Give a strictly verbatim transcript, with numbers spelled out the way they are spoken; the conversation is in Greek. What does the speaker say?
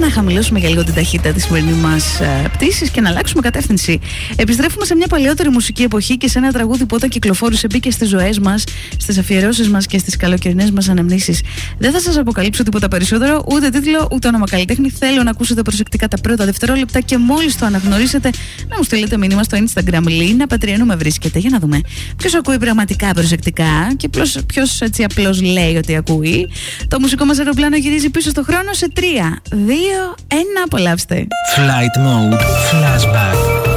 να χαμηλώσουμε για λίγο την ταχύτητα της σημερινής μας ε, πτήσης και να αλλάξουμε κατεύθυνση. Επιστρέφουμε σε μια παλαιότερη μουσική εποχή και σε ένα τραγούδι που όταν κυκλοφόρησε μπήκε στις ζωές μας, στις αφιερώσεις μας και στις καλοκαιρινές μας αναμνήσεις. Δεν θα σας αποκαλύψω τίποτα περισσότερο, ούτε τίτλο, ούτε όνομα καλλιτέχνη. Θέλω να ακούσετε προσεκτικά τα πρώτα δευτερόλεπτα και μόλις το αναγνωρίσετε να μου στείλετε μήνυμα στο Instagram. Λίνα Πατριανού με βρίσκεται, για να δούμε ποιος ακούει πραγματικά προσεκτικά και ποιος έτσι απλώς λέει ότι ακούει. Το μουσικό μας αεροπλάνο γυρίζει πίσω στο χρόνο σε τρία, δύο, ένα, απολαύστε. Flight Mode Flashback.